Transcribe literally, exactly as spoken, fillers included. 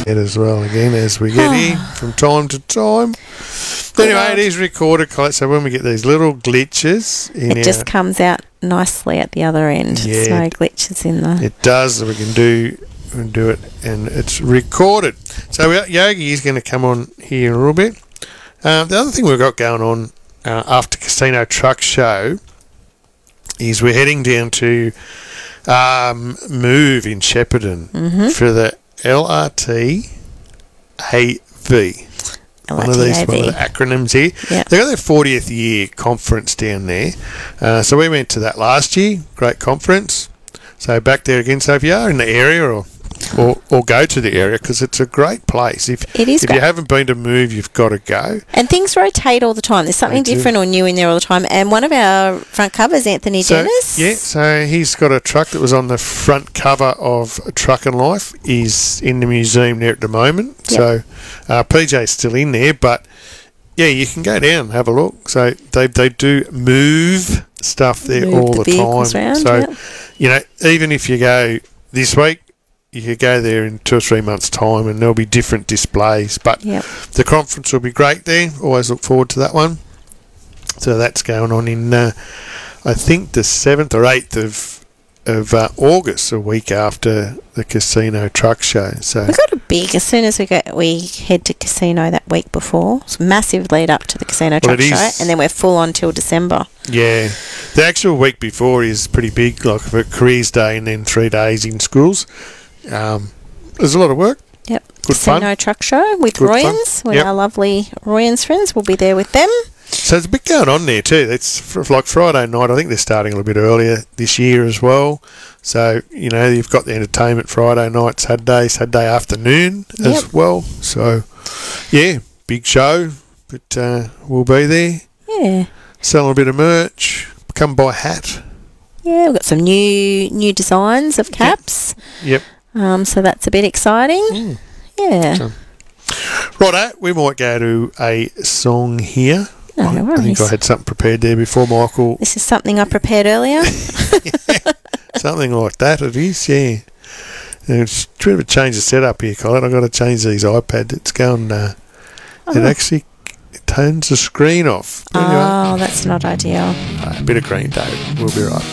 it as well again as we get here from time to time. Anyway, it is recorded, so when we get these little glitches in it our, just comes out nicely at the other end. Yeah, There's no glitches in the... It does. We can do we can do it, and it's recorded. So we, Yogi is going to come on here in a little bit. Uh, the other thing we've got going on uh, after Casino Truck Show is we're heading down to um, Move in Shepparton mm-hmm. for the L R T A V. One of these one of the acronyms here. Yep. They got their fortieth year conference down there. Uh, so we went to that last year. Great conference. So back there again. So if you are in the area or or, or go to the area, because it's a great place. If it is if great. you haven't been to Move, you've got to go. And things rotate all the time. There's something different or new in there all the time. And one of our front covers, Anthony so, Dennis. Yeah, so he's got a truck that was on the front cover of Truck and Life. Is in the museum there at the moment. Yep. So uh, P J's still in there, but yeah, you can go down and have a look. So they they do move stuff there move all the, the time. Around, so yep. you know, even if you go this week, you could go there in two or three months' time, and there'll be different displays. But yep. the conference will be great there. Always look forward to that one. So that's going on in, uh, I think, the seventh or eighth of of uh, August, a week after the Casino Truck Show. So we've got a big, as soon as we go, we head to Casino that week before. It's a massive lead up to the Casino well, Truck Show, and then we're full on till December. Yeah, the actual week before is pretty big, like for Careers Day, and then three days in schools. Um, there's a lot of work. Yep. Good Casino fun. Truck Show with Good Royans. With yep. our lovely Royans friends. We'll be there with them. So there's a bit going on there too. It's for, like Friday night. I think they're starting a little bit earlier this year as well. So, you know, you've got the entertainment Friday night, Saturday, Saturday afternoon yep. as well. So, yeah, big show. But uh, we'll be there. Yeah. Selling a bit of merch. Come buy a hat. Yeah, we've got some new new designs of caps. Yep. Um, so that's a bit exciting. Mm. Yeah. So, righto, we might go to a song here. No, no worries. I think I had something prepared there before, Michael. This is something I prepared earlier. Yeah, something like that it is, yeah. It's a bit of a change of setup here, Colin. I've got to change these iPad. It's going, uh, oh. it actually it turns the screen off. Oh, anyway. That's not ideal. Uh, a bit of Green Day. We'll be right.